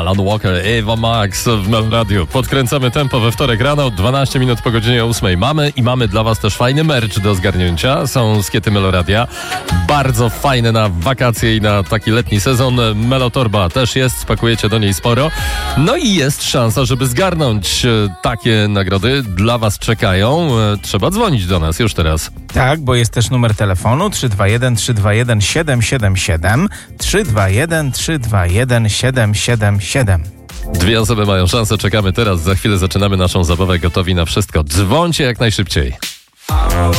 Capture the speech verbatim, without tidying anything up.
Alan Walker, Eva Max w Meloradiu. Podkręcamy tempo we wtorek rano, dwanaście minut po godzinie ósmej. Mamy i mamy dla was też fajny merch do zgarnięcia. Są skiety Meloradia. Bardzo fajne na wakacje i na taki letni sezon. Melotorba też jest, spakujecie do niej sporo. No i jest szansa, żeby zgarnąć takie nagrody. Dla was czekają. Trzeba dzwonić do nas już teraz. Tak, bo jest też numer telefonu trzy dwa jeden trzy dwa jeden siedem siedem siedem, trzy dwa jeden trzy dwa jeden siedem siedem siedem. Dwie osoby mają szansę, czekamy teraz. Za chwilę zaczynamy naszą zabawę, gotowi na wszystko. Dzwońcie jak najszybciej.